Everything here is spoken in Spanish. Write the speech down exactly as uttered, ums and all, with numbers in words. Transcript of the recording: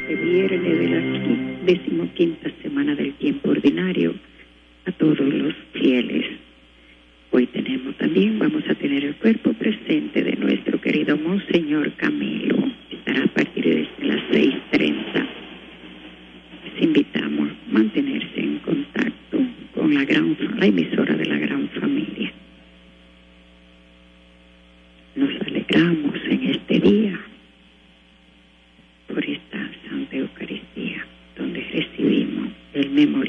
este viernes de la decimoquinta semana del tiempo ordinario a todos los fieles. Hoy tenemos también, vamos a tener el cuerpo presente de nuestro querido Monseñor Camilo. Estará a partir de las seis treinta. Les invitamos a mantenerse en contacto con la, gran, la emisora de la Gran Familia. Nos alegramos en este día por esta Santa Eucaristía, donde recibimos el memorial